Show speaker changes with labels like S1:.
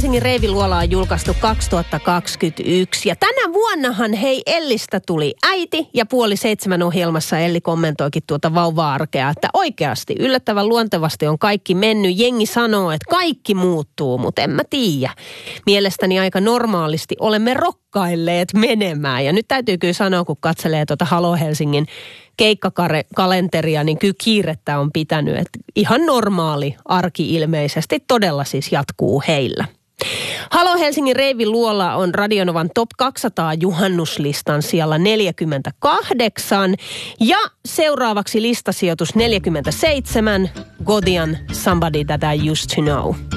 S1: Helsingin Reiviluola on julkaistu 2021 ja tänä vuonnahan hei Ellistä tuli äiti ja 6:30 ohjelmassa Elli kommentoikin tuota vauva-arkea, että oikeasti yllättävän luontevasti on kaikki mennyt. Jengi sanoo, että kaikki muuttuu, mutta en mä tiedä. Mielestäni aika normaalisti olemme rokkailleet menemään ja nyt täytyy kyllä sanoa, kun katselee tuota Halo Helsingin keikkakalenteria, niin kyllä kiirettä on pitänyt, että ihan normaali arki ilmeisesti todella siis jatkuu heillä. Halo Helsingin Reiviluola on Radionovan Top 200 juhannuslistan siellä 48 ja seuraavaksi listasijoitus 47, Godian Somebody That I Used to Know.